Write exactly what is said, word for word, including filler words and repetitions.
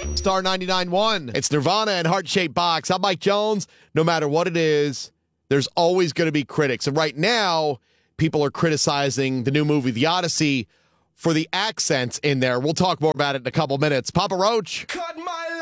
Star ninety-nine point one. It's Nirvana and Heart-Shaped Box. I'm Mike Jones. No matter what it is, there's always going to be critics. And right now, people are criticizing the new movie, The Odyssey, for the accents in there. We'll talk more about it in a couple minutes. Papa Roach. Cut my